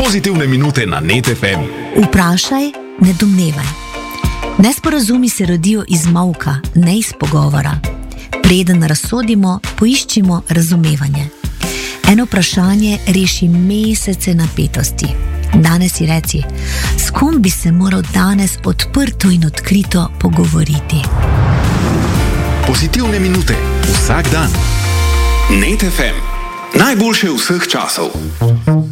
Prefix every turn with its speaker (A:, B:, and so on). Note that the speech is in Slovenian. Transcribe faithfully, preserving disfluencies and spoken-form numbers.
A: Pozitivne minute na Net F M.
B: Vprašaj, ne domnevaj. Nesporazumi se rodijo iz molka, ne iz pogovora. Preden razsodimo, poiščimo razumevanje. Eno vprašanje reši mesece napetosti. Danes si reci, s kom bi se moral danes odprto in odkrito pogovoriti.
A: Pozitivne minute vsak dan. Net F M. Najboljše vseh časov.